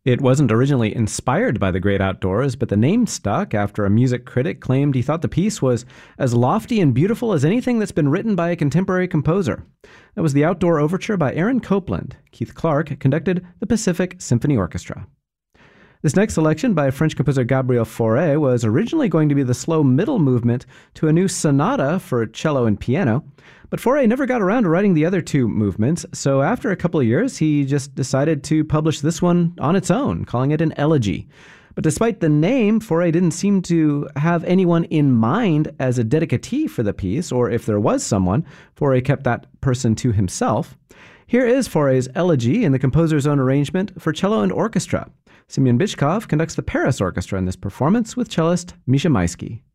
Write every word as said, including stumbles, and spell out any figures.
It wasn't originally inspired by the great outdoors, but the name stuck after a music critic claimed he thought the piece was as lofty and beautiful as anything that's been written by a contemporary composer. That was the Outdoor Overture by Aaron Copland. Keith Clark conducted the Pacific Symphony Orchestra. This next selection by French composer Gabriel Fauré was originally going to be the slow middle movement to a new sonata for cello and piano, but Fauré never got around to writing the other two movements, so after a couple of years, he just decided to publish this one on its own, calling it an elegy. But despite the name, Fauré didn't seem to have anyone in mind as a dedicatee for the piece, or if there was someone, Fauré kept that person to himself. Here is Fauré's elegy in the composer's own arrangement for cello and orchestra. Semyon Bychkov conducts the Paris Orchestra in this performance with cellist Misha Maisky.